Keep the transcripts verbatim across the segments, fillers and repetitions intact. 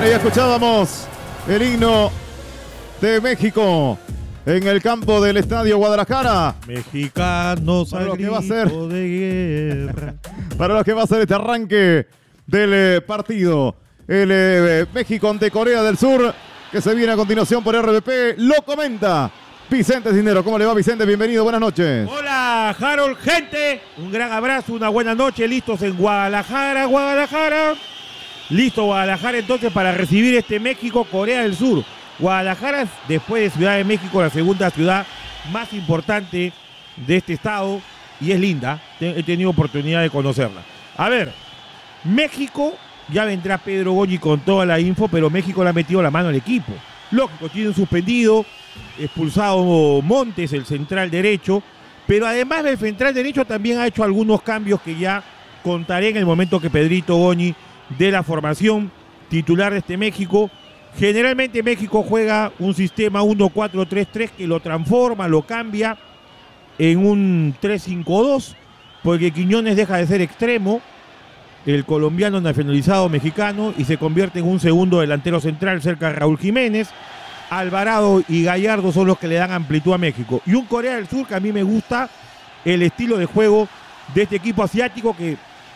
Ahí escuchábamos el himno de México en el campo del Estadio Guadalajara. Mexicanos para al lo que va a grito ser de guerra. Para lo que va a ser este arranque del eh, partido. El eh, México ante Corea del Sur, que se viene a continuación por R B P. Lo comenta Vicente Cisneros. ¿Cómo le va, Vicente? Bienvenido, buenas noches. Hola, Harold, gente. Un gran abrazo, una buena noche. Listos en Guadalajara, Guadalajara. Listo Guadalajara entonces para recibir este México-Corea del Sur. Guadalajara es, después de Ciudad de México, la segunda ciudad más importante de este estado y es linda. He tenido oportunidad de conocerla. A ver, México, ya vendrá Pedro Goñi con toda la info, pero México le ha metido la mano al equipo. Lógico, tiene un suspendido, expulsado Montes, el central derecho, pero además del central derecho también ha hecho algunos cambios que ya contaré en el momento que Pedrito Goñi de la formación titular de este México. Generalmente México juega un sistema uno cuatro tres tres que lo transforma, lo cambia en un tres cinco dos, porque Quiñones deja de ser extremo, el colombiano nacionalizado mexicano, y se convierte en un segundo delantero central cerca de Raúl Jiménez. Alvarado y Gallardo son los que le dan amplitud a México. Y un Corea del Sur que a mí me gusta el estilo de juego de este equipo asiático que,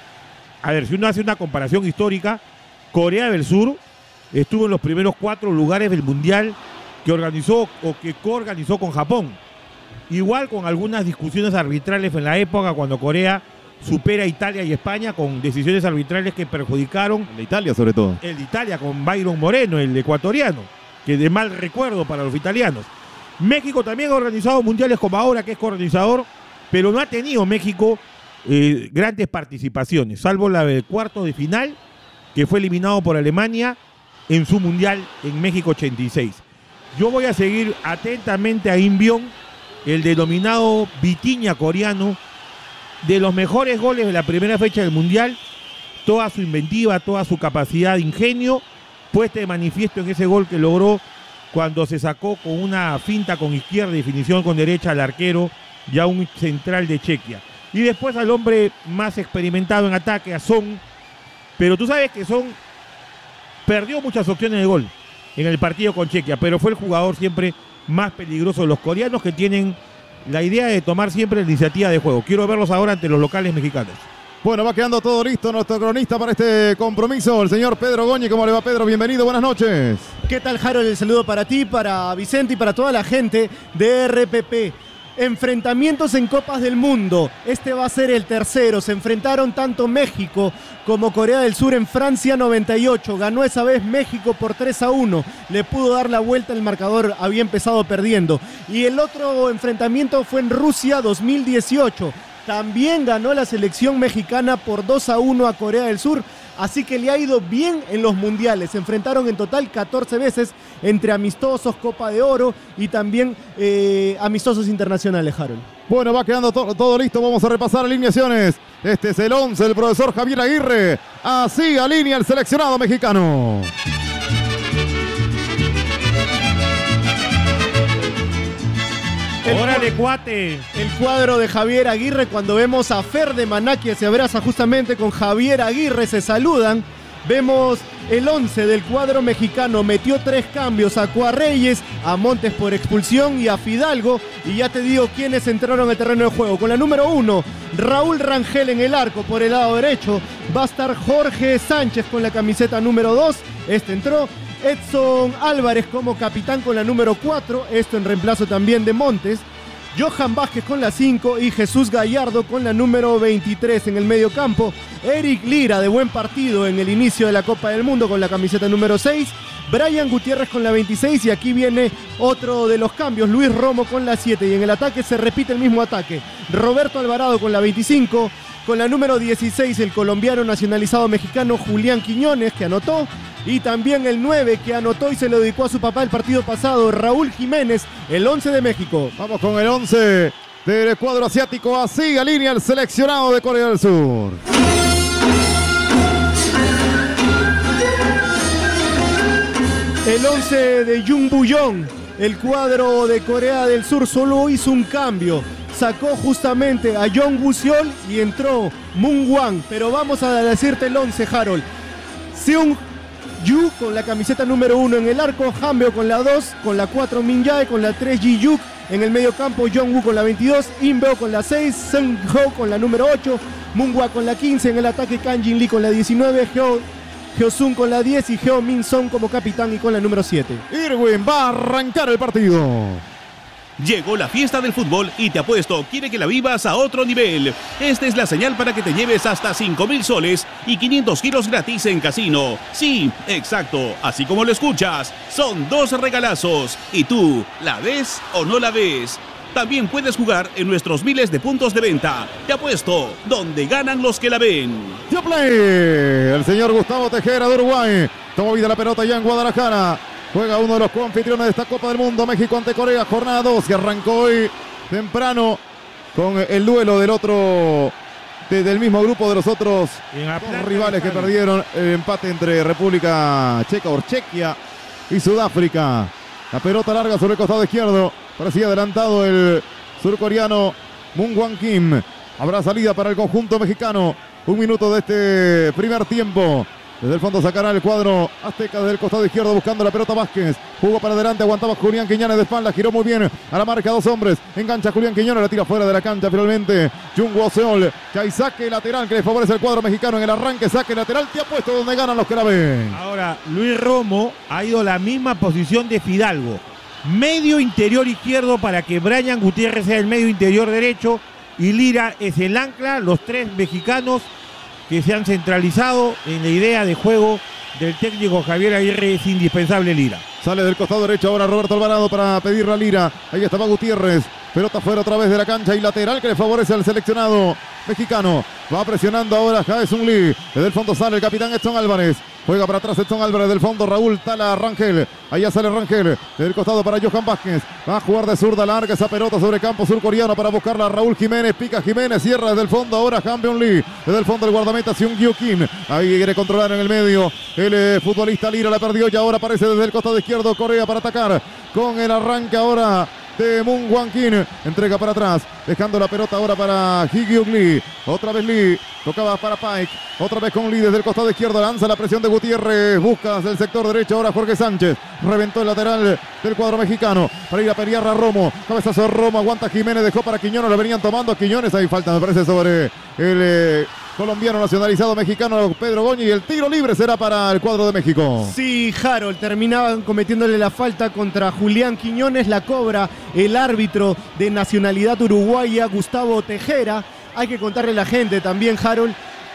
a ver, si uno hace una comparación histórica, Corea del Sur estuvo en los primeros cuatro lugares del Mundial que organizó o que coorganizó con Japón. Igual con algunas discusiones arbitrales en la época cuando Corea supera a Italia y España con decisiones arbitrales que perjudicaron. El de Italia sobre todo. El de Italia con Byron Moreno, el ecuatoriano, que de mal recuerdo para los italianos. México también ha organizado mundiales como ahora, que es coorganizador, pero no ha tenido México eh, grandes participaciones, salvo la del cuarto de final, que fue eliminado por Alemania en su mundial en México ochenta y seis. Yo voy a seguir atentamente a Im Byong, el denominado Vitinha coreano, de los mejores goles de la primera fecha del mundial, toda su inventiva, toda su capacidad de ingenio, puesta de manifiesto en ese gol que logró cuando se sacó con una finta con izquierda y definición con derecha al arquero, ya un central de Chequia. Y después al hombre más experimentado en ataque, a Son. Pero tú sabes que Son perdió muchas opciones de gol en el partido con Chequia, pero fue el jugador siempre más peligroso de los coreanos, que tienen la idea de tomar siempre la iniciativa de juego. Quiero verlos ahora ante los locales mexicanos. Bueno, va quedando todo listo nuestro cronista para este compromiso, el señor Pedro Goñi. ¿Cómo le va, Pedro? Bienvenido, buenas noches. ¿Qué tal, Harold? El saludo para ti, para Vicente y para toda la gente de R P P. Enfrentamientos en Copas del Mundo. Este va a ser el tercero. Se enfrentaron tanto México como Corea del Sur en Francia noventa y ocho. Ganó esa vez México por tres a uno. Le pudo dar la vuelta, el marcador había empezado perdiendo. Y el otro enfrentamiento fue en Rusia dos mil dieciocho. También ganó la selección mexicana por dos a uno a Corea del Sur. Así que le ha ido bien en los mundiales. Se enfrentaron en total catorce veces entre amistosos, Copa de Oro y también eh, amistosos internacionales, Harold. Bueno, va quedando to todo listo. Vamos a repasar alineaciones. Este es el once del profesor Javier Aguirre. Así alinea el seleccionado mexicano. El ¡Órale, cuate! El cuadro de Javier Aguirre, cuando vemos a Fer de Maná, que se abraza justamente con Javier Aguirre, se saludan. Vemos el once del cuadro mexicano, metió tres cambios, sacó a Reyes, a Montes por expulsión y a Fidalgo. Y ya te digo quiénes entraron al terreno de juego. Con la número uno, Raúl Rangel en el arco por el lado derecho. Va a estar Jorge Sánchez con la camiseta número dos, este entró. Edson Álvarez como capitán con la número cuatro, esto en reemplazo también de Montes. Johan Vázquez con la cinco y Jesús Gallardo con la número veintitrés en el medio campo. Eric Lira de buen partido en el inicio de la Copa del Mundo con la camiseta número seis. Brian Gutiérrez con la veintiséis y aquí viene otro de los cambios, Luis Romo con la siete. Y en el ataque se repite el mismo ataque. Roberto Alvarado con la veinticinco. Con la número dieciséis el colombiano nacionalizado mexicano Julián Quiñones, que anotó. Y también el nueve que anotó y se lo dedicó a su papá el partido pasado, Raúl Jiménez, el once de México. Vamos con el once del cuadro asiático. Así alinea el seleccionado de Corea del Sur. El once de Jung Boo-yong, el cuadro de Corea del Sur solo hizo un cambio. Sacó justamente a Jong Woo-seol y entró Moon Hwang. Pero vamos a decirte el once, Harold. Seung Yu con la camiseta número uno en el arco, Hambeo con la dos, con la cuatro Min Jae, con la tres Ji Yuk en el medio campo, Jong Woo con la veintidós, Inbeo con la seis, Sung Ho con la número ocho, Munghwa con la quince, en el ataque Kang Jin Lee con la diecinueve, Hyo Hyo-sun con la diez y Heo Min Song como capitán y con la número siete. Irwin va a arrancar el partido. Llegó la fiesta del fútbol y Te Apuesto quiere que la vivas a otro nivel. Esta es la señal para que te lleves hasta cinco mil soles y quinientos giros gratis en casino. Sí, exacto, así como lo escuchas. Son dos regalazos. ¿Y tú, la ves o no la ves? También puedes jugar en nuestros miles de puntos de venta. Te Apuesto, donde ganan los que la ven. ¡Ya play! El señor Gustavo Tejera de Uruguay. Toma vida la pelota ya en Guadalajara. Juega uno de los coanfitriones de esta Copa del Mundo, México ante Corea, jornada dos, que arrancó hoy temprano con el duelo del otro, de, del mismo grupo de los otros dos rivales que perdieron el empate entre República Checa o Chequia y Sudáfrica. La pelota larga sobre el costado izquierdo, parecía adelantado el surcoreano Moon Hwan Kim. Habrá salida para el conjunto mexicano. Un minuto de este primer tiempo. Desde el fondo sacará el cuadro azteca desde el costado izquierdo buscando la pelota Vázquez. Jugó para adelante, aguantaba Julián Quiñones de espalda, giró muy bien a la marca, dos hombres. Engancha Julián Quiñones, la tira fuera de la cancha finalmente. Jungwoo Seol, que hay saque lateral que le favorece al cuadro mexicano en el arranque. Saque lateral, Te Apuesto donde ganan los que la ven. Ahora, Luis Romo ha ido a la misma posición de Fidalgo. Medio interior izquierdo para que Brian Gutiérrez sea el medio interior derecho. Y Lira es el ancla, los tres mexicanos que se han centralizado en la idea de juego del técnico Javier Aguirre. Es indispensable Lira. Sale del costado derecho ahora Roberto Alvarado para pedirle a Lira. Ahí estaba Gutiérrez. Pelota fuera otra vez de la cancha y lateral que le favorece al seleccionado mexicano. Va presionando ahora Jae-Sung Lee. Desde el fondo sale el capitán Edson Álvarez. Juega para atrás Edson Álvarez. Del fondo Raúl Tala Rangel. Allá sale Rangel. Del costado para Johan Vázquez. Va a jugar de zurda larga esa pelota sobre campo surcoreano para buscarla. Raúl Jiménez. Pica Jiménez. Cierra desde el fondo ahora Han Byung-lee. Desde el fondo el guardameta Seung Gyu Kim. Ahí quiere controlar en el medio. El eh, futbolista Lira la perdió y ahora aparece desde el costado izquierdo Corea para atacar. Con el arranque ahora de Moon Hwan Kim, entrega para atrás, dejando la pelota ahora para Hee-Gyuk Lee, otra vez Lee, tocaba para Pike, otra vez con Lee desde el costado izquierdo, lanza la presión de Gutiérrez, busca desde el sector derecho ahora Jorge Sánchez, reventó el lateral del cuadro mexicano, para ir a pelear a Romo, cabezazo de Romo, aguanta Jiménez, dejó para Quiñones, lo venían tomando a Quiñones, ahí falta me parece sobre el eh, colombiano nacionalizado mexicano Pedro Goñi y el tiro libre será para el cuadro de México. Sí, Harold, terminaban cometiéndole la falta contra Julián Quiñones, la cobra el árbitro de nacionalidad uruguaya Gustavo Tejera. Hay que contarle a la gente también, Harold,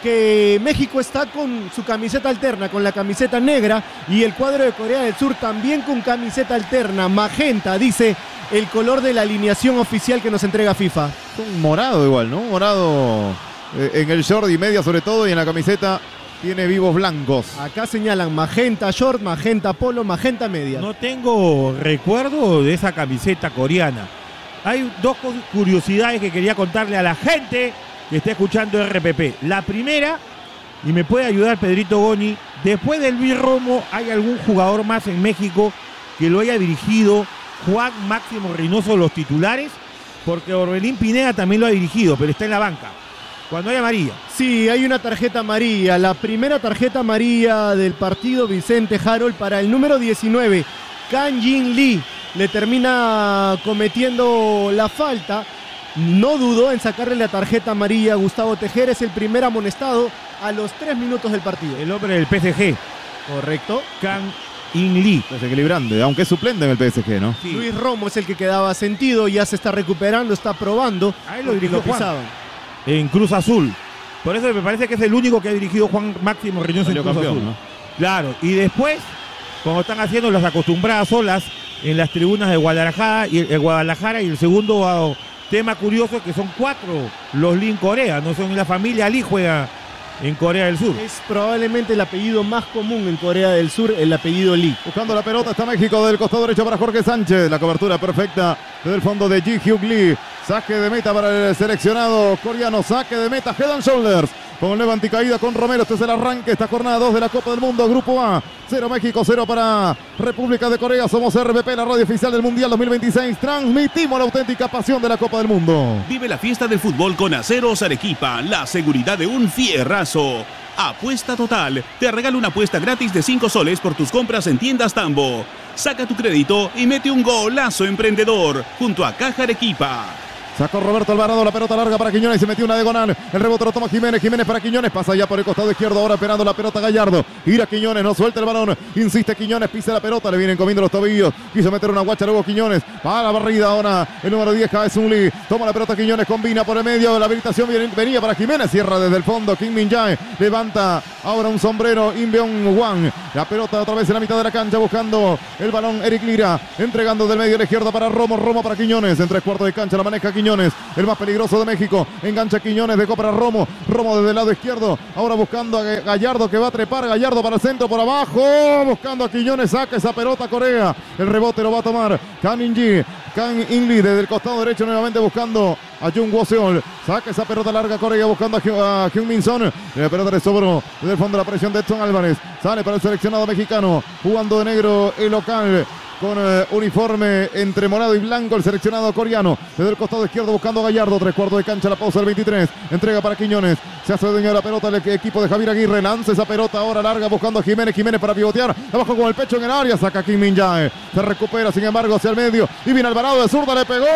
que México está con su camiseta alterna, con la camiseta negra, y el cuadro de Corea del Sur también con camiseta alterna, magenta, dice el color de la alineación oficial que nos entrega FIFA. Un morado igual, ¿no? Un morado eh, en el short y media sobre todo, y en la camiseta tiene vivos blancos. Acá señalan magenta short, magenta polo, magenta media. No tengo recuerdo de esa camiseta coreana. Hay dos curiosidades que quería contarle a la gente que está escuchando R P P. La primera, y me puede ayudar Pedrito Goñi, después del Luis Romo, ¿hay algún jugador más en México que lo haya dirigido Juan Máximo Reynoso los titulares? Porque Orbelín Pineda también lo ha dirigido, pero está en la banca. Cuando hay amarilla. Sí, hay una tarjeta amarilla. La primera tarjeta amarilla del partido, Vicente Harold, para el número diecinueve, Kang Jin Lee. Le termina cometiendo la falta. No dudó en sacarle la tarjeta amarilla a Gustavo Tejera. Es el primer amonestado a los tres minutos del partido. El hombre del P S G. Correcto. Kang Jin Lee. Desequilibrante, aunque es suplente en el P S G, ¿no? Sí. Luis Romo es el que quedaba sentido. Ya se está recuperando, está probando. Ahí lo dirigió Juan. pisaban. En Cruz Azul. Por eso me parece que es el único que ha dirigido Juan Máximo Reynoso en Cruz campeón, Azul. ¿no? Claro, y después, cuando están haciendo las acostumbradas olas en las tribunas de Guadalajara y, eh, Guadalajara, y el segundo uh, tema curioso es que son cuatro los Lee en Corea, no son la familia Lee juega en Corea del Sur. Es probablemente el apellido más común en Corea del Sur, el apellido Lee. Buscando la pelota está México del costado derecho para Jorge Sánchez. La cobertura perfecta desde el fondo de Ji-Hyuk Lee. Saque de meta para el seleccionado coreano. Saque de meta Head and Shoulders. Con leva anticaída con Romero. Este es el arranque. Esta jornada dos de la Copa del Mundo. Grupo A. Cero México, cero para República de Corea. Somos R P P, la radio oficial del Mundial dos mil veintiséis. Transmitimos la auténtica pasión de la Copa del Mundo. Vive la fiesta del fútbol con Aceros Arequipa, la seguridad de un fierrazo. Apuesta Total te regala una apuesta gratis de cinco soles por tus compras en tiendas Tambo. Saca tu crédito y mete un golazo emprendedor junto a Caja Arequipa. Sacó Roberto Alvarado, la pelota larga para Quiñones y se metió una diagonal. El rebote lo toma Jiménez, Jiménez para Quiñones, pasa ya por el costado izquierdo, ahora esperando la pelota Gallardo. Ira Quiñones, no suelta el balón, insiste Quiñones, pisa la pelota, le vienen comiendo los tobillos. Quiso meter una guacha, luego Quiñones, para la barrida ahora. El número diez, Kaezunli, toma la pelota Quiñones, combina por el medio, la habilitación venía para Jiménez, cierra desde el fondo, Kim Min-jae, levanta ahora un sombrero, Inbeon Hwang. La pelota otra vez en la mitad de la cancha, buscando el balón Eric Lira, entregando del medio a la izquierda para Romo, Romo para Quiñones, en tres cuartos de cancha la maneja Quiñones, el más peligroso de México, engancha Quiñones, dejó para Romo, Romo desde el lado izquierdo, ahora buscando a Gallardo que va a trepar, Gallardo para el centro, por abajo, buscando a Quiñones, saca esa pelota Corea, el rebote lo va a tomar Kang In-ji, Kang In-lee desde el costado derecho nuevamente buscando a Jung Woo-seol, saca esa pelota larga Corea buscando a Heung-min Son, la pelota le sobró desde el fondo la presión de Edson Álvarez, sale para el seleccionado mexicano, jugando de negro el local, con eh, uniforme entre morado y blanco el seleccionado coreano, desde el costado izquierdo buscando a Gallardo, tres cuartos de cancha, la pausa del veintitrés, entrega para Quiñones, se hace dueño de la pelota el equipo de Javier Aguirre, lanza esa pelota ahora larga buscando a Jiménez, Jiménez para pivotear, abajo con el pecho en el área, saca Kim Min-jae, se recupera sin embargo hacia el medio, y viene Alvarado de zurda, le pegó,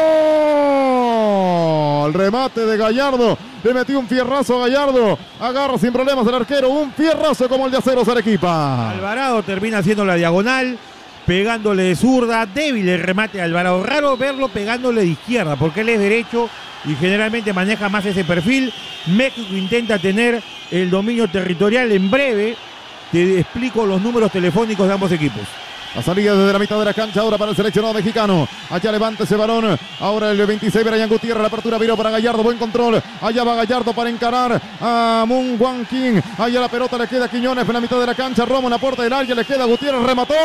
el remate de Gallardo, le metió un fierrazo a Gallardo, agarra sin problemas el arquero, un fierrazo como el de Aceros Arequipa. Alvarado termina haciendo la diagonal, pegándole de zurda, débil el remate de Alvarado, raro verlo pegándole de izquierda porque él es derecho y generalmente maneja más ese perfil. México intenta tener el dominio territorial en breve, te explico los números telefónicos de ambos equipos. La salida desde la mitad de la cancha ahora para el seleccionado mexicano. Allá levanta ese balón. Ahora el veintiséis, Brian Gutiérrez. La apertura viró para Gallardo. Buen control. Allá va Gallardo para encarar a Moon Hwang Kim. Allá la pelota le queda a Quiñones en la mitad de la cancha. Romo en la puerta del área. Le queda a Gutiérrez. Remató.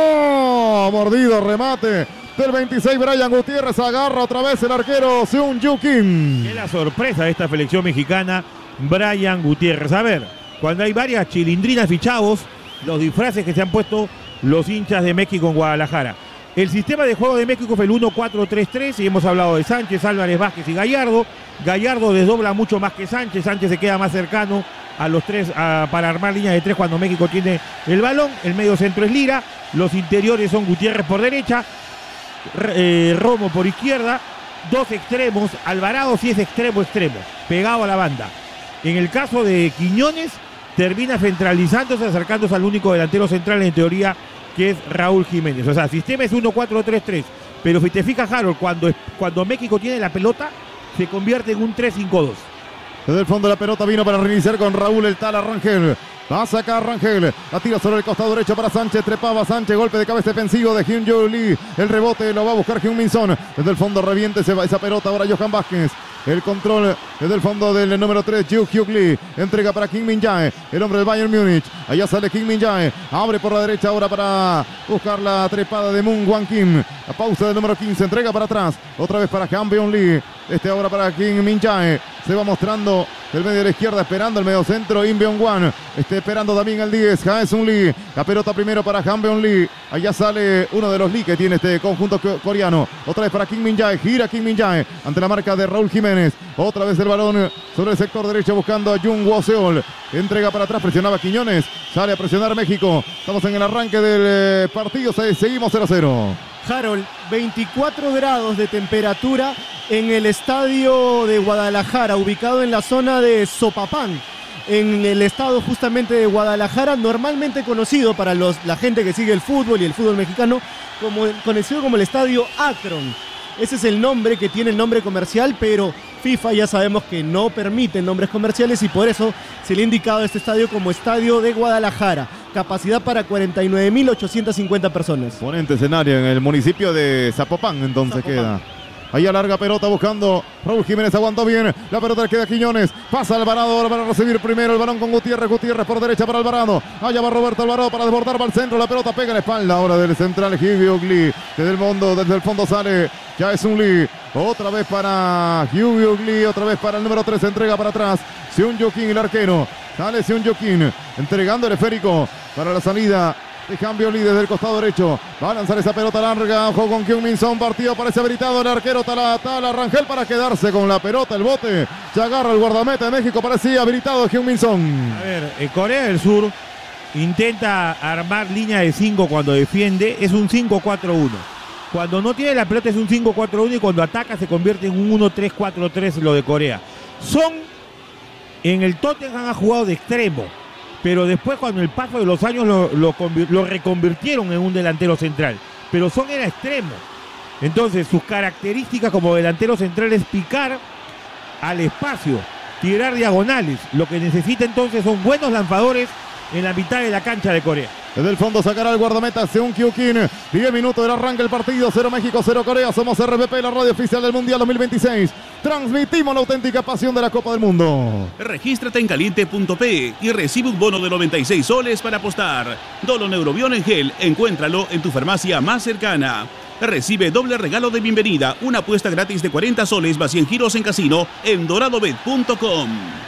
Mordido remate del veintiséis, Brian Gutiérrez. Agarra otra vez el arquero Seung Yu Kim. Es la sorpresa de esta selección mexicana, Brian Gutiérrez. A ver, cuando hay varias chilindrinas fichados, los disfraces que se han puesto los hinchas de México en Guadalajara. El sistema de juego de México fue el uno cuatro tres tres y hemos hablado de Sánchez, Álvarez, Vázquez y Gallardo. Gallardo desdobla mucho más que Sánchez. Sánchez se queda más cercano a los tres a, para armar líneas de tres cuando México tiene el balón. El medio centro es Lira. Los interiores son Gutiérrez por derecha, eh, Romo por izquierda. Dos extremos. Alvarado sí es extremo extremo, pegado a la banda. En el caso de Quiñones, termina centralizándose, acercándose al único delantero central en teoría, que es Raúl Jiménez. O sea, el sistema es uno cuatro tres tres, pero si te fijas, Harold, cuando, cuando México tiene la pelota, se convierte en un tres cinco dos. Desde el fondo la pelota vino para reiniciar con Raúl el Tala Rangel. Va a sacar Rangel, la tira sobre el costado derecho para Sánchez, trepaba Sánchez, golpe de cabeza defensivo de Hyun Joo Lee. El rebote lo va a buscar Heung-min Son. Desde el fondo reviente se va esa pelota ahora Johan Vázquez. El control desde el fondo del número tres, Joo Hyuk Lee. Entrega para Kim Min-jae, el hombre del Bayern Múnich. Allá sale Kim Min-jae. Abre por la derecha ahora para buscar la trepada de Moon Hwang Kim. La pausa del número quince. Entrega para atrás. Otra vez para Han Beon-lee. Este ahora para Kim Min-jae. Se va mostrando del medio de la izquierda, esperando el medio centro. In Beon-hwan. Está esperando también el diez. Jae-sun-lee. La pelota primero para Han Beon-lee. Allá sale uno de los Lee que tiene este conjunto coreano. Otra vez para Kim Min-jae. Gira Kim Min-jae ante la marca de Raúl Jiménez. Otra vez el balón sobre el sector derecho buscando a Jung Woo-seol. Entrega para atrás, presionaba Quiñones. Sale a presionar México. Estamos en el arranque del partido. Seguimos cero a cero. Harold, veinticuatro grados de temperatura en el estadio de Guadalajara, ubicado en la zona de Sopapán, en el estado justamente de Guadalajara, normalmente conocido para los, la gente que sigue el fútbol y el fútbol mexicano, como, conocido como el estadio Akron. Ese es el nombre que tiene el nombre comercial, pero FIFA ya sabemos que no permite nombres comerciales y por eso se le ha indicado a este estadio como Estadio de Guadalajara. Capacidad para cuarenta y nueve mil ochocientas cincuenta personas. Ponente escenario en el municipio de Zapopan, entonces Zapopan. Queda. Ahí a larga pelota buscando Raúl Jiménez, aguantó bien. La pelota le queda a Quiñones. Pasa Alvarado ahora para recibir primero el balón con Gutiérrez. Gutiérrez por derecha para Alvarado. Allá va Roberto Alvarado para desbordar para el centro. La pelota pega en la espalda ahora del central Hyun Joo Lee. Desde el fondo, desde el fondo sale Jae-sun Lee. Otra vez para Hyun Joo Lee. Otra vez para el número tres. Entrega para atrás. Seung Joo Kim, el arquero. Sale Seung Joo Kim entregando el esférico para la salida De cambio desde el costado derecho. Va a lanzar esa pelota larga. Ojo con Heung-min Son. Partido parece habilitado. El arquero Tala, Tala Rangel para quedarse con la pelota. El bote. Se agarra el guardameta de México. Parecía habilitado Heung-min Son. A ver, eh, Corea del Sur intenta armar línea de cinco cuando defiende. Es un cinco cuatro uno. Cuando no tiene la pelota es un cinco cuatro uno y cuando ataca se convierte en un uno tres cuatro tres lo de Corea. Son, en el Tottenham ha jugado de extremo. Pero después cuando el paso de los años lo, lo, lo reconvirtieron en un delantero central. Pero Son era extremo. Entonces sus características como delantero central es picar al espacio, tirar diagonales. Lo que necesita entonces son buenos lanzadores en la mitad de la cancha de Corea. Desde el fondo sacará el guardameta Seung Kyu Kim. diez minutos del arranque del partido. cero México, cero Corea. Somos R P P, la radio oficial del Mundial dos mil veintiséis. Transmitimos la auténtica pasión de la Copa del Mundo. Regístrate en caliente punto pe y recibe un bono de noventa y seis soles para apostar. Dolo Neurobión en gel. Encuéntralo en tu farmacia más cercana. Recibe doble regalo de bienvenida. Una apuesta gratis de cuarenta soles más cien giros en casino en doradobet punto com.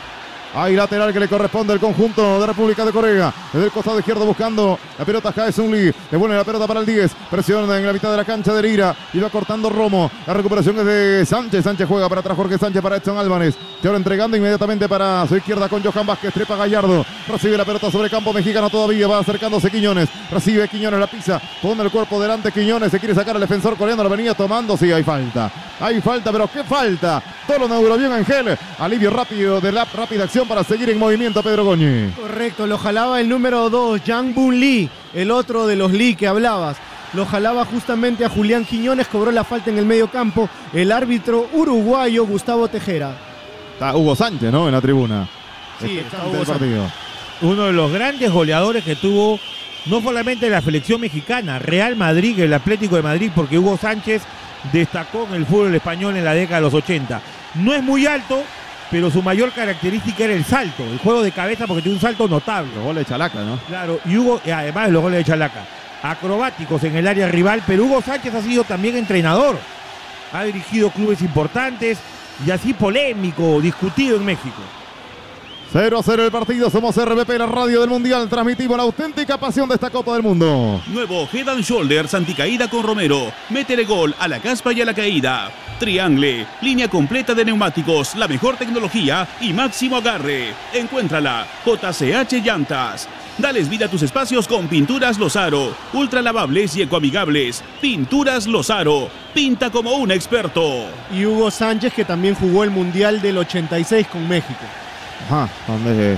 Hay lateral que le corresponde al conjunto de República de Corea. Desde el costado izquierdo buscando la pelota Jae Sung Lee. Devuelve la pelota para el diez. Presiona en la mitad de la cancha de Lira. Y va cortando Romo. La recuperación es de Sánchez. Sánchez juega para atrás Jorge Sánchez para Edson Álvarez. Que ahora entregando inmediatamente para su izquierda con Johan Vázquez. Trepa Gallardo. Recibe la pelota sobre campo mexicano todavía. Va acercándose Quiñones. Recibe Quiñones la pisa. Pone el cuerpo delante Quiñones. Se quiere sacar al defensor coreano. Lo venía tomando. Sí, hay falta. Hay falta, pero ¿qué falta? Todo Neurobión Angel. Alivio rápido de la rápida acción para seguir en movimiento Pedro Goñi. Correcto, lo jalaba el número dos, Yang Bun Lee, el otro de los Lee que hablabas. Lo jalaba justamente a Julián Quiñones, cobró la falta en el medio campo el árbitro uruguayo Gustavo Tejera. Está Hugo Sánchez, ¿no? En la tribuna. Sí, está Hugo Hugo partido. Uno de los grandes goleadores que tuvo no solamente la selección mexicana, Real Madrid, el Atlético de Madrid, porque Hugo Sánchez destacó en el fútbol español en la década de los ochenta. No es muy alto, pero su mayor característica era el salto, el juego de cabeza, porque tiene un salto notable. Los goles de Chalaca, ¿no? Claro, y Hugo, y además los goles de Chalaca, acrobáticos en el área rival, pero Hugo Sánchez ha sido también entrenador. Ha dirigido clubes importantes y así polémico, discutido en México. cero a cero el partido, somos R B P, la radio del Mundial. Transmitimos la auténtica pasión de esta Copa del Mundo. Nuevo Head and Shoulders anticaída con Romero. Métele gol a la caspa y a la caída. Triangle, línea completa de neumáticos, la mejor tecnología y máximo agarre. Encuéntrala, J C H Llantas. Dales vida a tus espacios con Pinturas Lozaro. Ultra lavables y ecoamigables. Pinturas Lozaro. Pinta como un experto. Y Hugo Sánchez, que también jugó el Mundial del ochenta y seis con México. Ajá, donde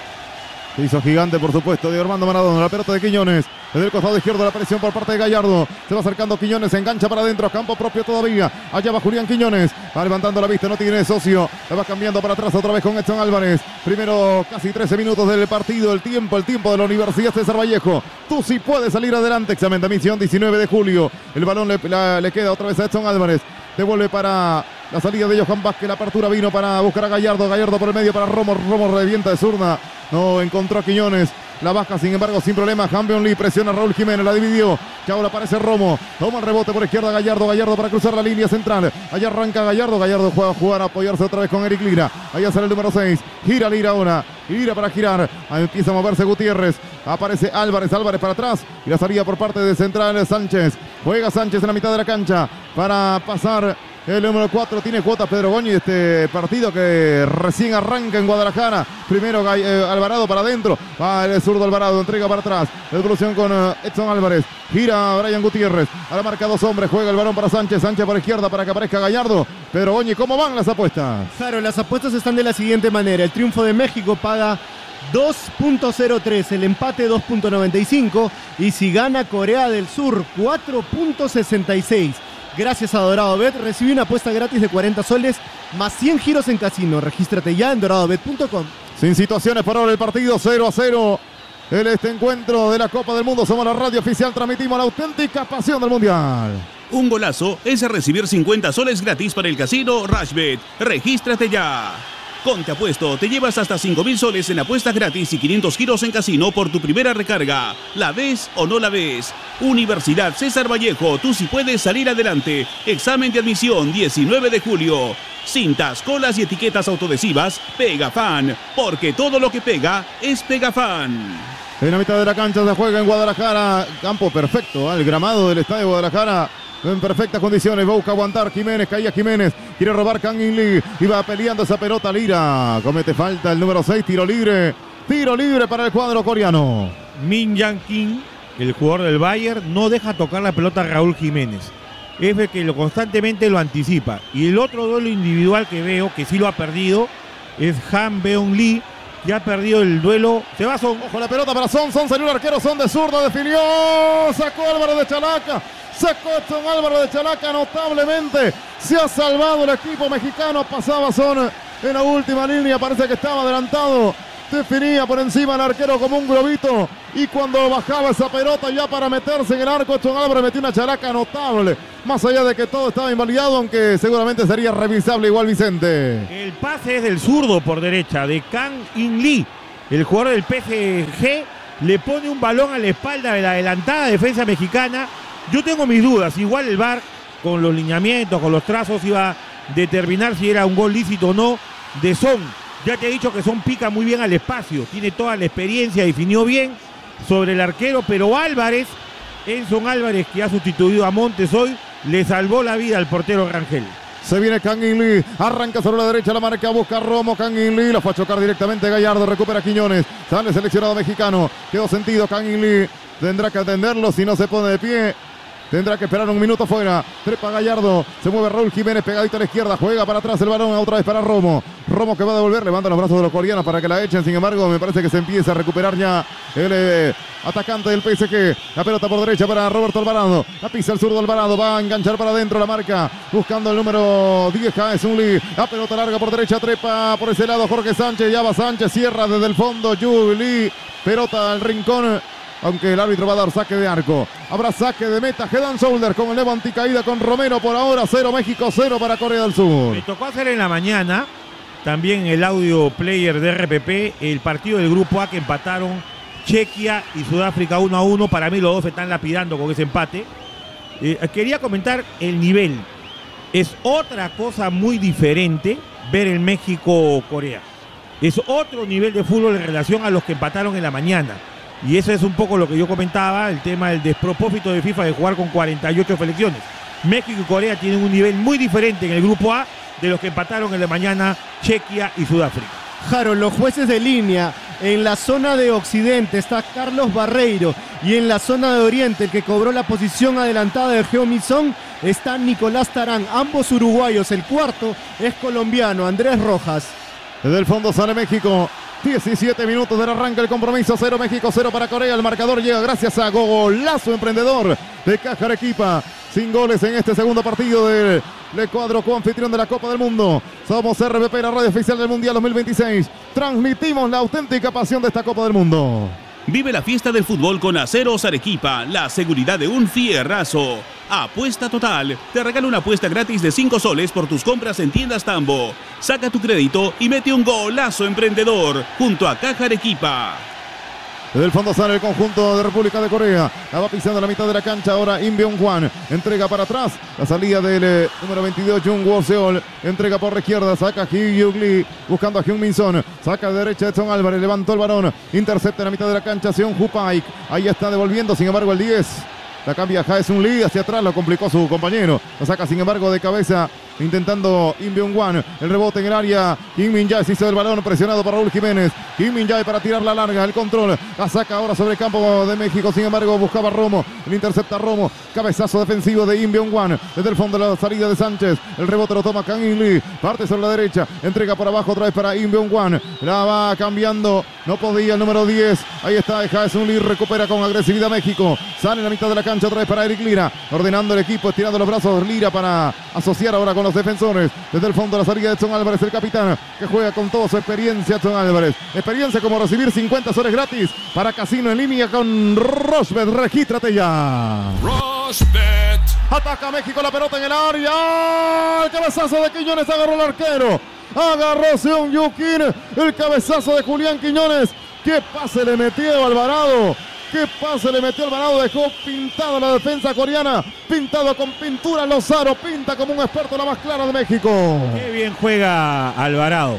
se hizo gigante, por supuesto, de Armando Maradona. La pelota de Quiñones. Desde el costado izquierdo la presión por parte de Gallardo. Se va acercando Quiñones, se engancha para adentro, campo propio todavía. Allá va Julián Quiñones. Va levantando la vista, no tiene socio. La va cambiando para atrás otra vez con Edson Álvarez. Primero casi trece minutos del partido. El tiempo, el tiempo de la Universidad César Vallejo. Tú sí puedes salir adelante. Examen de admisión diecinueve de julio. El balón le, la, le queda otra vez a Edson Álvarez. Devuelve para la salida de Johan Vázquez. La apertura vino para buscar a Gallardo. Gallardo por el medio para Romo. Romo revienta de zurda. No encontró a Quiñones. La baja, sin embargo, sin problema. Hambion Lee presiona a Raúl Jiménez. La dividió. Que ahora aparece Romo. Toma el rebote por izquierda Gallardo. Gallardo para cruzar la línea central. Allá arranca Gallardo. Gallardo juega a jugar a apoyarse otra vez con Eric Lira. Allá sale el número seis. Gira Lira ahora. Lira para girar. Ahí empieza a moverse Gutiérrez. Aparece Álvarez. Álvarez para atrás. Y la salida por parte de central Sánchez. Juega Sánchez en la mitad de la cancha para pasar. El número cuatro tiene cuotas Pedro Goñi de este partido que recién arranca en Guadalajara. Primero eh, Alvarado para adentro. Va el zurdo Alvarado, entrega para atrás. Devolución con uh, Edson Álvarez. Gira Brian Gutiérrez. A la marca dos hombres. Juega el balón para Sánchez. Sánchez por izquierda para que aparezca Gallardo. Pedro Goñi, ¿cómo van las apuestas? Claro, las apuestas están de la siguiente manera. El triunfo de México paga dos punto cero tres, el empate dos punto noventa y cinco y si gana Corea del Sur cuatro punto sesenta y seis. Gracias a Dorado Bet, recibí una apuesta gratis de cuarenta soles más cien giros en casino. Regístrate ya en dorado bet punto com. Sin situaciones por ahora el partido, cero a cero. En este encuentro de la Copa del Mundo somos la radio oficial, transmitimos la auténtica pasión del Mundial. Un golazo es recibir cincuenta soles gratis para el casino Rushbet. Regístrate ya. Con Te Apuesto te llevas hasta cinco mil soles en apuestas gratis y quinientos giros en casino por tu primera recarga. ¿La ves o no la ves? Universidad César Vallejo, tú sí puedes salir adelante. Examen de admisión diecinueve de julio. Cintas, colas y etiquetas autoadhesivas Pegafan, porque todo lo que pega es Pegafan. En la mitad de la cancha se juega en Guadalajara. Campo perfecto, ¿eh? El gramado del estadio de Guadalajara en perfectas condiciones. Busca aguantar Jiménez, caía Jiménez. Quiere robar Kang In Lee. Iba peleando esa pelota Lira. Comete falta el número seis, tiro libre. Tiro libre para el cuadro coreano. Min Yang Kim, el jugador del Bayern, no deja tocar la pelota a Raúl Jiménez. Es el que lo, constantemente lo anticipa. Y el otro duelo individual que veo, que sí lo ha perdido, es Han Beong Lee, que ha perdido el duelo. Se va Son. Ojo la pelota para Son. Son salió el arquero. Son de zurda. Definió. Sacó Álvaro de Chalaca. Sacó Son Álvaro de Chalaca notablemente. Se ha salvado el equipo mexicano. Pasaba Son en la última línea. Parece que estaba adelantado. Definía por encima el arquero como un globito. Y cuando bajaba esa pelota ya para meterse en el arco, Son Álvaro metió una chalaca notable. Más allá de que todo estaba invalidado, aunque seguramente sería revisable igual Vicente. El pase es del zurdo por derecha, de Kang In Lee. El jugador del P S G le pone un balón a la espalda de la adelantada defensa mexicana. Yo tengo mis dudas. Igual el V A R, con los lineamientos, con los trazos, iba a determinar si era un gol lícito o no de Son. Ya te he dicho que Son pica muy bien al espacio, tiene toda la experiencia, definió bien sobre el arquero, pero Álvarez, Enson Álvarez, que ha sustituido a Montes hoy, le salvó la vida al portero Rangel. Se viene Kang In Lee, arranca sobre la derecha la marca, busca a Romo, Kang In Lee, la fue a chocar directamente Gallardo, recupera Quiñones, sale seleccionado mexicano, quedó sentido Kang In Lee, tendrá que atenderlo si no se pone de pie. Tendrá que esperar un minuto fuera. Trepa Gallardo. Se mueve Raúl Jiménez pegadito a la izquierda. Juega para atrás el balón. Otra vez para Romo. Romo que va a devolver. Levanta los brazos de los coreanos para que la echen. Sin embargo, me parece que se empieza a recuperar ya el eh, atacante del P S G. La pelota por derecha para Roberto Alvarado. La pisa el zurdo Alvarado. Va a enganchar para adentro la marca. Buscando el número diez. Es un Lee. La pelota larga por derecha. Trepa por ese lado Jorge Sánchez. Ya va Sánchez. Cierra desde el fondo. Juli. Pelota al rincón. Aunque el árbitro va a dar saque de arco. Habrá saque de meta. Head and Shoulder con el Evo anticaída con Romero por ahora. Cero México, cero para Corea del Sur. Me tocó hacer en la mañana, también el audio player de R P P, el partido del grupo A que empataron Chequia y Sudáfrica uno a uno. Para mí los dos se están lapidando con ese empate. Eh, quería comentar el nivel. Es otra cosa muy diferente ver el México-Corea. Es otro nivel de fútbol en relación a los que empataron en la mañana. Y eso es un poco lo que yo comentaba, el tema del despropósito de FIFA de jugar con cuarenta y ocho selecciones. México y Corea tienen un nivel muy diferente en el grupo A de los que empataron en la mañana Chequia y Sudáfrica. Jaro, los jueces de línea, en la zona de Occidente está Carlos Barreiro y en la zona de Oriente, el que cobró la posición adelantada de Heung-min Son, está Nicolás Tarán, ambos uruguayos. El cuarto es colombiano, Andrés Rojas. Desde el fondo sale México. diecisiete minutos del arranque, el compromiso. Cero México, cero para Corea. El marcador llega gracias a golazo emprendedor de Caja Arequipa. Sin goles en este segundo partido del cuadro coanfitrión de la Copa del Mundo. Somos R P P, la radio oficial del Mundial dos mil veintiséis. Transmitimos la auténtica pasión de esta Copa del Mundo. Vive la fiesta del fútbol con Aceros Arequipa, la seguridad de un fierrazo. Apuesta Total te regala una apuesta gratis de cinco soles por tus compras en tiendas Tambo. Saca tu crédito y mete un golazo emprendedor junto a Caja Arequipa. Desde el fondo sale el conjunto de República de Corea. La va pisando la mitad de la cancha. Ahora Im Byung-hwan. Entrega para atrás. La salida del eh, número veintidós, Jung Woo-seol. Entrega por la izquierda. Saca Hee-Hyuk Lee. Buscando a Heung-min Son. Saca de derecha Edson Álvarez. Levantó el varón. Intercepta en la mitad de la cancha. Seon-Hu Paik. Ahí está devolviendo. Sin embargo, el diez. La cambia Jae-Sun Lee hacia atrás, lo complicó su compañero. La saca sin embargo de cabeza, intentando Im Byung-hwan. El rebote en el área. Kim Min-jae se hizo del balón, presionado por Raúl Jiménez. Kim Min-jae para tirar la larga, el control. La saca ahora sobre el campo de México. Sin embargo, buscaba Romo. El intercepta Romo. Cabezazo defensivo de Im Byung-hwan. Desde el fondo la salida de Sánchez. El rebote lo toma Kang In Lee. Parte sobre la derecha. Entrega por abajo otra vez para Im Byung-hwan. La va cambiando. No podía el número diez. Ahí está Jae-sun Lee. Recupera con agresividad México. Sale en la mitad de la cancha otra vez para Eric Lira. Ordenando el equipo, estirando los brazos Lira para asociar ahora con los defensores. Desde el fondo la salida de Edson Álvarez, el capitán, que juega con toda su experiencia. Edson Álvarez. Experiencia como recibir cincuenta soles gratis para casino en línea con Rochebet. Regístrate ya. Rochebet. Ataca México, la pelota en el área. El cabezazo de Quiñones, agarró el arquero. Agarró Seon-Yu Kim. El cabezazo de Julián Quiñones. ¿Qué pase le metió Alvarado? ¿Qué pase le metió Alvarado? Dejó pintada la defensa coreana. Pintado con pintura Lozaro. Pinta como un experto, la más clara de México. Qué bien juega Alvarado.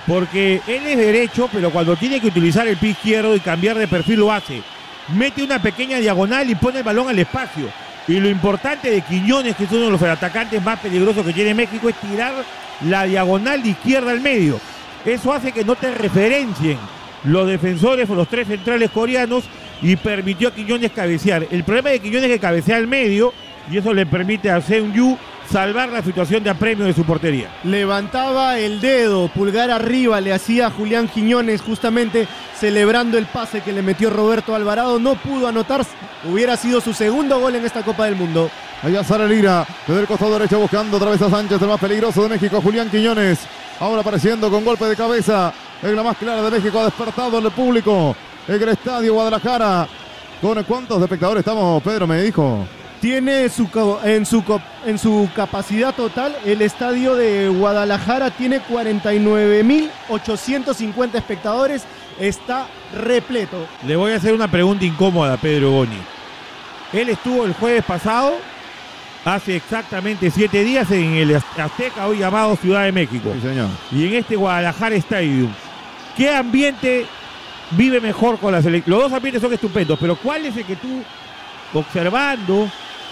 porque él es derecho, pero cuando tiene que utilizar el pie izquierdo y cambiar de perfil lo hace. Mete una pequeña diagonal y pone el balón al espacio. Y lo importante de Quiñones, que es uno de los atacantes más peligrosos que tiene México, es tirar la diagonal de izquierda al medio. Eso hace que no te referencien los defensores o los tres centrales coreanos y permitió a Quiñones cabecear. El problema de Quiñones es que cabecea al medio y eso le permite a Seung-Yu salvar la situación de apremio de su portería. Levantaba el dedo, pulgar arriba, le hacía a Julián Quiñones justamente celebrando el pase que le metió Roberto Alvarado. No pudo anotar, hubiera sido su segundo gol en esta Copa del Mundo. Allá sale Lira, desde el costado derecho buscando otra vez a Sánchez, el más peligroso de México, Julián Quiñones. Ahora apareciendo con golpe de cabeza, en la más clara de México, ha despertado el público en el Estadio Guadalajara. ¿Con cuántos espectadores estamos, Pedro, me dijo? Tiene su, en, su, en su capacidad total, el estadio de Guadalajara tiene cuarenta y nueve mil ochocientos cincuenta espectadores, está repleto. Le voy a hacer una pregunta incómoda a Pedro Goñi. Él estuvo el jueves pasado, hace exactamente siete días, en el Azteca, hoy llamado Ciudad de México. Sí, señor. Y en este Guadalajara Stadium, ¿qué ambiente vive mejor con la selección? Los dos ambientes son estupendos, pero ¿cuál es el que tú, observando,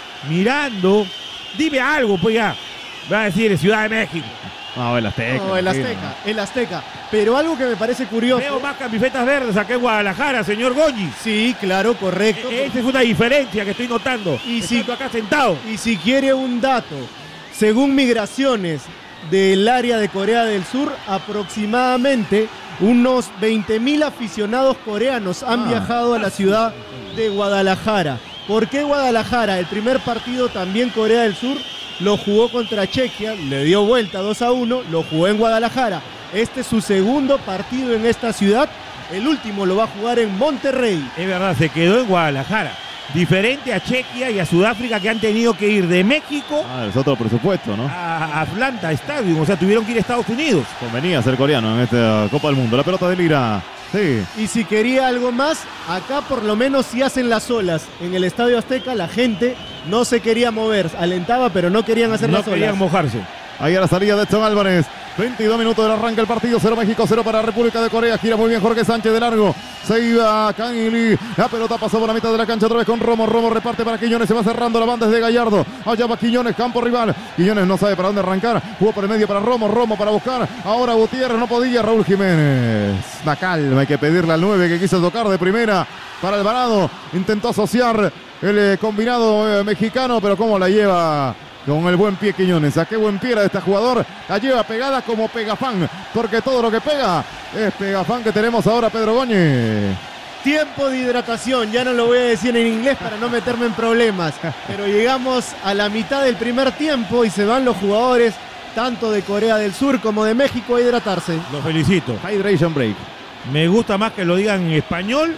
mirando, dime algo, pues ya, va a decir Ciudad de México? No, el Azteca. No, el Azteca, el Azteca. Pero algo que me parece curioso. Veo más camisetas verdes acá en Guadalajara, señor Goñi. Sí, claro, correcto. E esa es una diferencia que estoy notando. Y si, acá sentado. Y si quiere un dato, según migraciones del área de Corea del Sur, aproximadamente unos veinte mil aficionados coreanos han ah, viajado a la ciudad de Guadalajara. ¿Por qué Guadalajara? El primer partido también Corea del Sur lo jugó contra Chequia, le dio vuelta dos a uno, lo jugó en Guadalajara. Este es su segundo partido en esta ciudad, el último lo va a jugar en Monterrey. Es verdad, se quedó en Guadalajara. Diferente a Chequia y a Sudáfrica, que han tenido que ir de México ah, es otro presupuesto, ¿no? a Atlanta Stadium, o sea, tuvieron que ir a Estados Unidos. Convenía ser coreano en esta Copa del Mundo. La pelota de Lira. Sí. Y si quería algo más, acá por lo menos si hacen las olas en el Estadio Azteca, la gente no se quería mover, alentaba pero no querían hacer no las olas. No querían mojarse. Ahí a la salida de Edson Álvarez. veintidós minutos del arranque del partido. cero México, cero para República de Corea. Gira muy bien Jorge Sánchez de largo. Se iba Kang Lee. La pelota pasó por la mitad de la cancha otra vez con Romo. Romo reparte para Quiñones. Se va cerrando la banda desde Gallardo. Allá va Quiñones, campo rival. Quiñones no sabe para dónde arrancar. Jugó por el medio para Romo. Romo para buscar. Ahora Gutiérrez no podía. Raúl Jiménez. La calma. Hay que pedirle al nueve que quiso tocar de primera para Alvarado. Intentó asociar el eh, combinado eh, mexicano, pero cómo la lleva con el buen pie Quiñones. ¿A qué buen pie era de este jugador? La lleva pegada como Pegafán, porque todo lo que pega es Pegafán que tenemos ahora, Pedro Goñi. Tiempo de hidratación, ya no lo voy a decir en inglés para no meterme en problemas, pero llegamos a la mitad del primer tiempo y se van los jugadores tanto de Corea del Sur como de México a hidratarse. Los felicito. Hydration break. Me gusta más que lo digan en español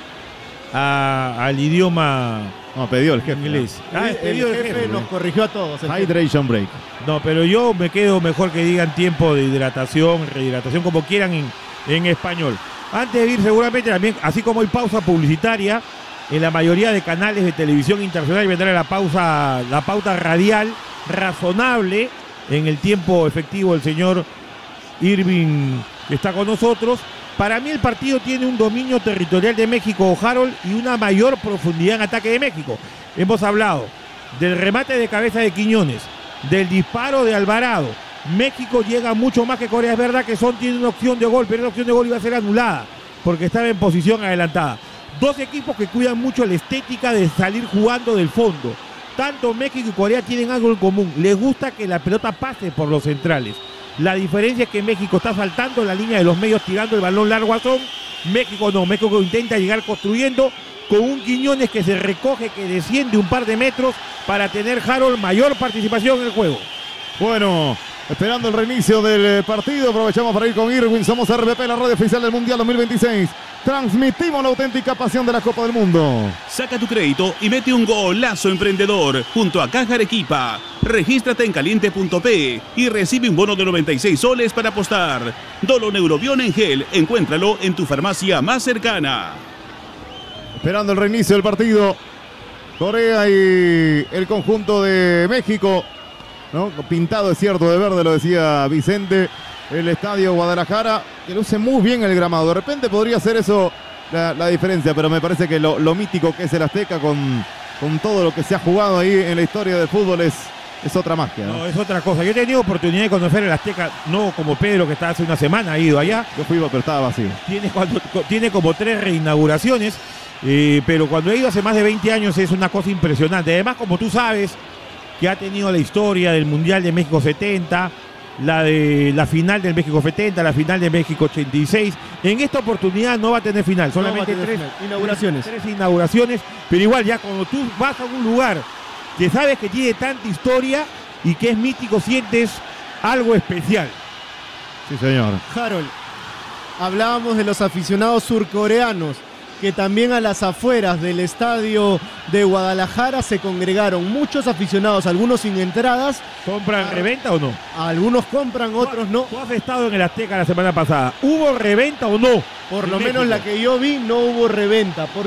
a, al idioma... No, pidió el jefe. Inglés. Ah, el, el, el jefe, jefe nos corrigió a todos. Hydration break. No, pero yo me quedo mejor que digan tiempo de hidratación, rehidratación, como quieran en, en español. Antes de ir, seguramente también, así como hay pausa publicitaria, en la mayoría de canales de televisión internacional vendrá la pausa, la pauta radial razonable en el tiempo efectivo del señor Irving, que está con nosotros. Para mí el partido tiene un dominio territorial de México, Harold, y una mayor profundidad en ataque de México. Hemos hablado del remate de cabeza de Quiñones, del disparo de Alvarado. México llega mucho más que Corea. Es verdad que Son tiene una opción de gol, pero esa opción de gol iba a ser anulada porque estaba en posición adelantada. Dos equipos que cuidan mucho la estética de salir jugando del fondo. Tanto México y Corea tienen algo en común. Les gusta que la pelota pase por los centrales. La diferencia es que México está saltando la línea de los medios, tirando el balón largo a Son. México no, México intenta llegar construyendo con un Quiñones que se recoge, que desciende un par de metros para tener, Harold, mayor participación en el juego. Bueno, esperando el reinicio del partido, aprovechamos para ir con Irwin. Somos R B P, la radio oficial del Mundial dos mil veintiséis. Transmitimos la auténtica pasión de la Copa del Mundo. Saca tu crédito y mete un golazo emprendedor junto a Caja Arequipa. Regístrate en caliente punto pe y recibe un bono de noventa y seis soles para apostar. Dolo Neurobión en gel, encuéntralo en tu farmacia más cercana. Esperando el reinicio del partido, Corea y el conjunto de México, ¿no? Pintado es cierto de verde, lo decía Vicente. el estadio Guadalajara, que luce muy bien el gramado. De repente podría ser eso la, la diferencia, pero me parece que lo, lo mítico que es el Azteca con, con todo lo que se ha jugado ahí en la historia del fútbol es, es otra magia, ¿no? No, es otra cosa. Yo he tenido oportunidad de conocer el Azteca, no como Pedro, que está hace una semana, ha ido allá. Yo fui, pero estaba vacío. Tiene, cuando, tiene como tres reinauguraciones, eh, pero cuando he ido hace más de veinte años es una cosa impresionante. Además, como tú sabes, que ha tenido la historia del Mundial de México setenta, la de la final del México setenta, la final de México ochenta y seis. En esta oportunidad no va a tener final, solamente no va a tener tres, final. Inauguraciones. Tres, tres inauguraciones, pero igual ya cuando tú vas a un lugar que sabes que tiene tanta historia y que es mítico, sientes algo especial. Sí, señor. Harold, hablábamos de los aficionados surcoreanos, que también a las afueras del estadio de Guadalajara se congregaron muchos aficionados, algunos sin entradas. ¿Compran reventa o no? Algunos compran, otros no. Tú has estado en el Azteca la semana pasada. ¿Hubo reventa o no? Por en lo México? menos la que yo vi no hubo reventa. ¿Por